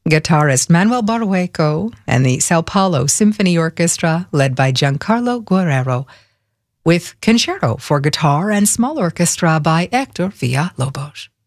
guitarist Manuel Barrueco and the Sao Paulo Symphony Orchestra, led by Giancarlo Guerrero, with Concerto for Guitar and Small Orchestra by Hector Villalobos.